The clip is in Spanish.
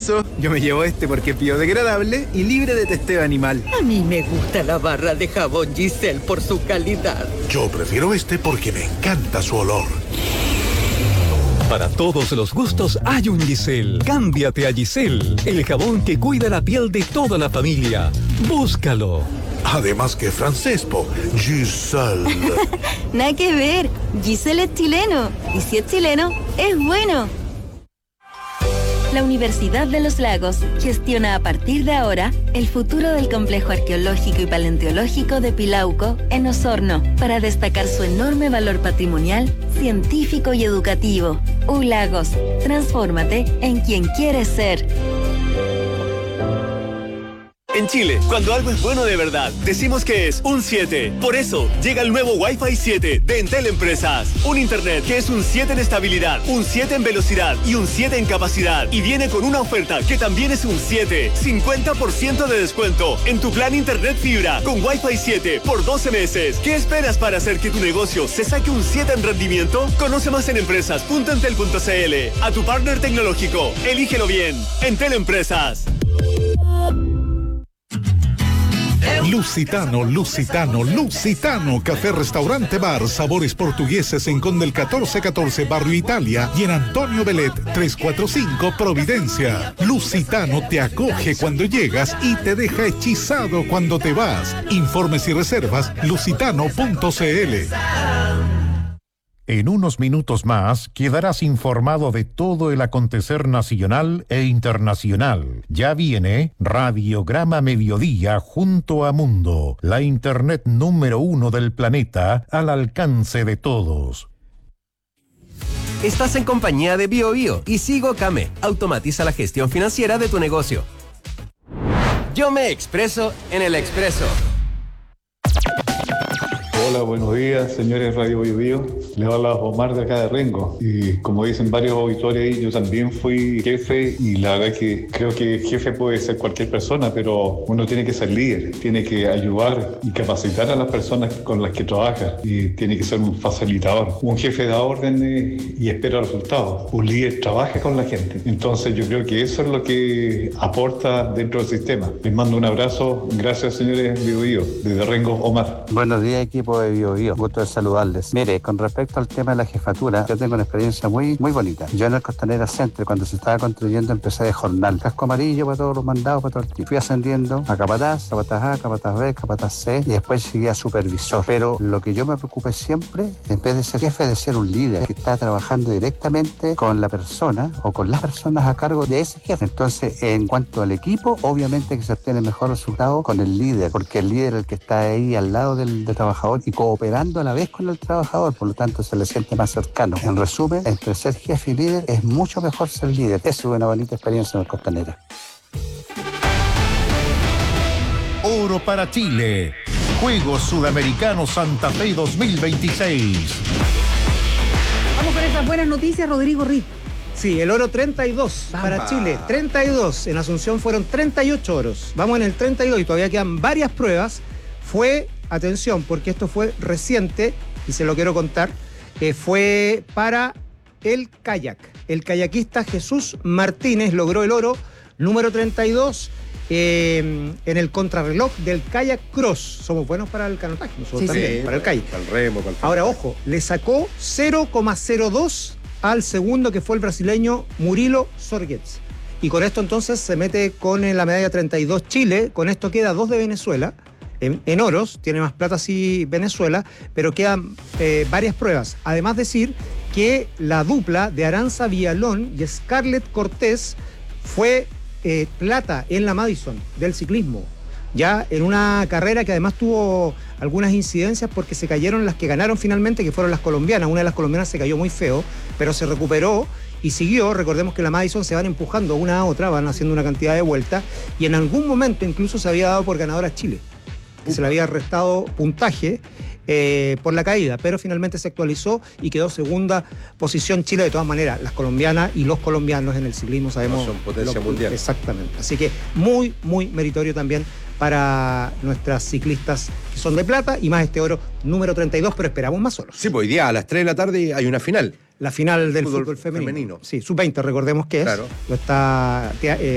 eso, yo me llevo este porque es biodegradable y libre de testeo animal. A mí me gusta la barra de jabón Giselle por su calidad. Yo prefiero este porque me encanta su olor. Para todos los gustos hay un Giselle. Cámbiate a Giselle, el jabón que cuida la piel de toda la familia. Búscalo. Además que francés, Giselle. Nada que ver, Giselle es chileno. Y si es chileno, es bueno. La Universidad de los Lagos gestiona a partir de ahora el futuro del complejo arqueológico y paleontológico de Pilauco, en Osorno, para destacar su enorme valor patrimonial, científico y educativo. ULagos, transfórmate en quien quieres ser. En Chile, cuando algo es bueno de verdad, decimos que es un 7. Por eso, llega el nuevo Wi-Fi 7 de Entel Empresas. Un internet que es un 7 en estabilidad, un 7 en velocidad y un 7 en capacidad. Y viene con una oferta que también es un 7. 50% de descuento en tu plan internet fibra con Wi-Fi 7 por 12 meses. ¿Qué esperas para hacer que tu negocio se saque un 7 en rendimiento? Conoce más en empresas.entel.cl. A tu partner tecnológico, elígelo bien. Entel Empresas. Lusitano, Lusitano, Lusitano, café, restaurante, bar, sabores portugueses en Conde el 1414, Barrio Italia, y en Antonio Belet 345, Providencia. Lusitano te acoge cuando llegas y te deja hechizado cuando te vas. Informes y reservas, lusitano.cl. En unos minutos más quedarás informado de todo el acontecer nacional e internacional. Ya viene Radiograma Mediodía junto a Mundo, la internet número 1 del planeta al alcance de todos. Estás en compañía de BioBio y Sigo Came. Automatiza la gestión financiera de tu negocio. Yo me expreso en el Expreso. Hola, buenos días, señores Radio Bio Bio. Le habla Omar de acá de Rengo. Y como dicen varios auditores ahí, yo también fui jefe y la verdad que creo que jefe puede ser cualquier persona, pero uno tiene que ser líder, tiene que ayudar y capacitar a las personas con las que trabaja y tiene que ser un facilitador. Un jefe da órdenes y espera resultados. Un líder trabaja con la gente. Entonces yo creo que eso es lo que aporta dentro del sistema. Les mando un abrazo. Gracias, señores Bio Bio. Desde Rengo, Omar. Buenos días, equipo de BioBio, gusto de saludarles. Mire, con respecto al tema de la jefatura, yo tengo una experiencia muy bonita. Yo en el Costanera Center, cuando se estaba construyendo, empecé de jornal, casco amarillo para todos los mandados, para todo el tipo. Fui ascendiendo a capataz A, capataz B, capataz C, y después llegué a supervisor. Pero lo que yo me preocupé siempre, en vez de ser jefe, de ser un líder que está trabajando directamente con la persona o con las personas a cargo de ese jefe. Entonces, en cuanto al equipo, obviamente que se obtiene mejor resultado con el líder, porque el líder es el que está ahí al lado del trabajador y cooperando a la vez con el trabajador, por lo tanto se le siente más cercano. En resumen, entre ser jefe y líder es mucho mejor ser líder. Es una bonita experiencia en el Costanera. Oro para Chile. Juegos Sudamericanos Santa Fe 2026. Vamos con esas buenas noticias, Rodrigo Rick. Sí, el oro 32 para Chile, 32. En Asunción fueron 38 oros. Vamos en el 32 y todavía quedan varias pruebas. Atención, porque esto fue reciente y se lo quiero contar, fue para el kayak. El kayakista Jesús Martínez logró el oro número 32 en el contrarreloj del kayak cross. Somos buenos para el canotaje, nosotros también, para el kayak. Para el remo, para el Ahora, ojo, le sacó 0,02 al segundo, que fue el brasileño Murilo Sorgets. Y con esto entonces se mete con la medalla 32 Chile. Con esto queda 2 de Venezuela. En oros, tiene más plata sí Venezuela, pero quedan varias pruebas. Además decir que la dupla de Aranza Villalón y Scarlett Cortés fue plata en la Madison del ciclismo. Ya en una carrera que además tuvo algunas incidencias porque se cayeron las que ganaron finalmente, que fueron las colombianas. Una de las colombianas se cayó muy feo, pero se recuperó y siguió. Recordemos que la Madison se van empujando una a otra, van haciendo una cantidad de vueltas, y en algún momento incluso se había dado por ganadora Chile. Se le había restado puntaje por la caída, pero finalmente se actualizó y quedó segunda posición Chile. De todas maneras, las colombianas y los colombianos en el ciclismo sabemos... No son potencia mundial. Exactamente. Así que muy meritorio también para nuestras ciclistas que son de plata, y más este oro número 32, pero esperamos más solos. Sí, pues hoy día a las 3 de la tarde hay una final. La final del fútbol femenino. Sí, sub-20, recordemos que es. Claro. Lo está